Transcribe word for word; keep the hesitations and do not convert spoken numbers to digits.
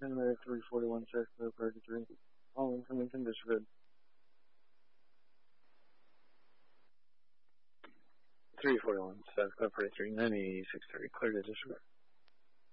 Canada three forty-one, check, clear, party three. All information disregard. three forty-one, South Club forty-three, ninety-six thirty, clear to disregard.